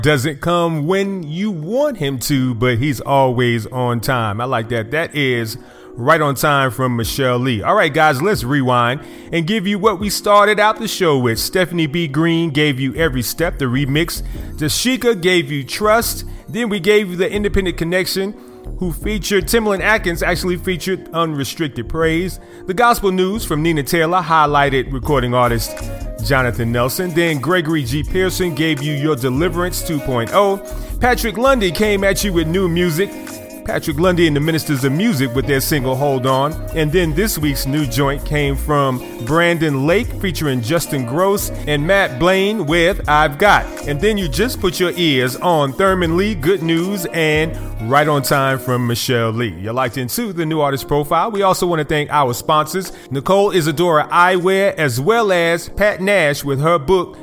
doesn't come when you want him to, but he's always on time. I like that. That is Right on Time from Michelle Lee. All right, guys, let's rewind and give you what we started out the show with. Stephanie B. Green gave you Every Step, the remix. Dashika gave you Trust. Then we gave you the Independent Connection, who featured Timbaland Atkins, actually featured Unrestricted Praise. The Gospel News from Nina Taylor highlighted recording artist Jonathan Nelson. Then Gregory G. Pearson gave you Your Deliverance 2.0. Patrick Lundy came at you with new music. Patrick Lundy and the Ministers of Music with their single Hold On. And then this week's new joint came from Brandon Lake featuring Justin Gross and Matt Blaine with I've Got. And then you just put your ears on Thurman Lee, Good News, and Right on Time from Michelle Lee. You're locked into the New Artist Profile. We also want to thank our sponsors, Nicole Isadora Eyewear, as well as Pat Nash with her book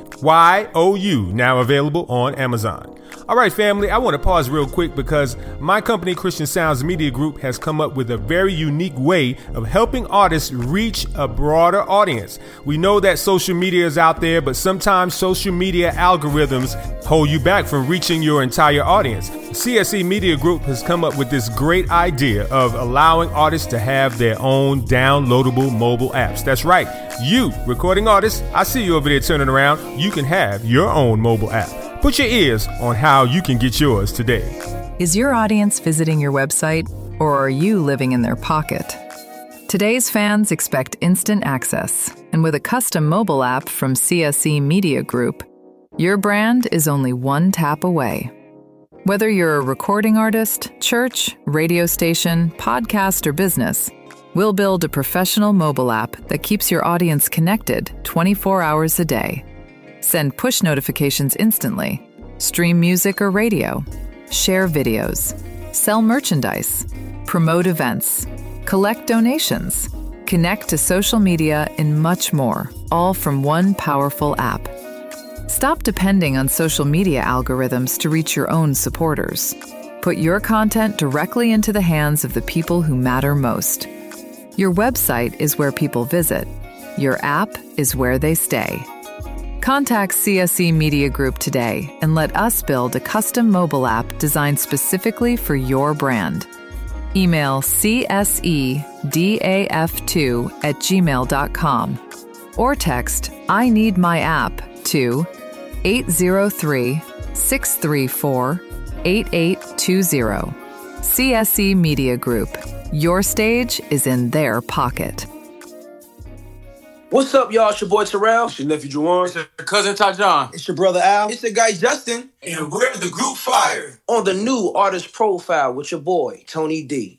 YOU, now available on Amazon. All right, family, I want to pause real quick because my company, Christian Sounds Media Group, has come up with a very unique way of helping artists reach a broader audience. We know that social media is out there, but sometimes social media algorithms hold you back from reaching your entire audience. CSE Media Group has come up with this great idea of allowing artists to have their own downloadable mobile apps. That's right. You, recording artists, I see you over there turning around. You can have your own mobile app. Put your ears on how you can get yours today. Is your audience visiting your website, or are you living in their pocket? Today's fans expect instant access, and with a custom mobile app from CSE Media Group, your brand is only one tap away. Whether you're a recording artist, church, radio station, podcast, or business, we'll build a professional mobile app that keeps your audience connected 24 hours a day. Send push notifications instantly, stream music or radio, share videos, sell merchandise, promote events, collect donations, connect to social media, and much more, all from one powerful app. Stop depending on social media algorithms to reach your own supporters. Put your content directly into the hands of the people who matter most. Your website is where people visit. Your app is where they stay. Contact CSE Media Group today and let us build a custom mobile app designed specifically for your brand. Email csedaf2@gmail.com or text I need my app to 803-634-8820. CSE Media Group. Your stage is in their pocket. What's up, y'all? It's your boy Terrell. It's your nephew Juwan. It's your cousin Tajon. It's your brother Al. It's the guy Justin. And we're the group Fire. On the New Artist Profile with your boy, Tony D.